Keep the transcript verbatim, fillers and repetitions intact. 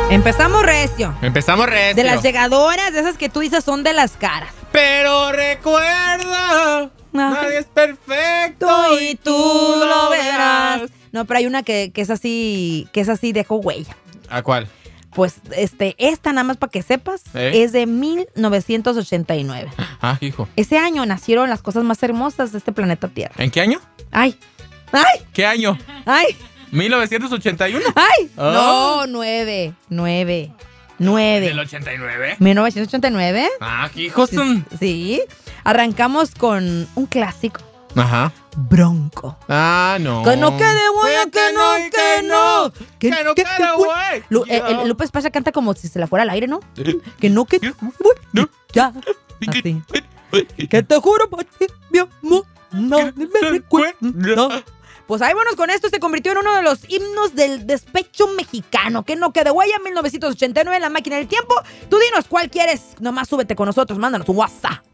Empezamos recio. Empezamos recio. De las llegadoras, de esas que tú dices son de las caras. Pero recuerda, nadie es perfecto y tú lo verás. No, pero hay una que, que es así, que es así, dejó huella. ¿A cuál? Pues, este, esta nada más para que sepas, ¿Eh? es de mil novecientos ochenta y nueve. Ah, hijo. Ese año nacieron las cosas más hermosas de este planeta Tierra. ¿En qué año? ¡Ay! ¡Ay! ¿Qué año? ¡Ay! ¿mil novecientos ochenta y uno? ¡Ay! Oh. No, nueve. Nueve. Nueve. ¿Del ochenta y nueve? ¿mil novecientos ochenta y nueve? Ah, hijos. Sí, sí. Arrancamos con un clásico. Ajá. Bronco. Ah, no. Que no quede huella, que no, que no. Que no quede huella. Lu- el, el Lupe Esparza canta como si se le fuera al aire, ¿no? Que no quede huella. Ya. Así. Que te juro por ti, mi amor, no me recuerda. Pues ahí vámonos con esto, se convirtió en uno de los himnos del despecho mexicano. Que no quede huella, mil novecientos ochenta y nueve, La Máquina del Tiempo. Tú dinos cuál quieres, nomás súbete con nosotros, mándanos un WhatsApp.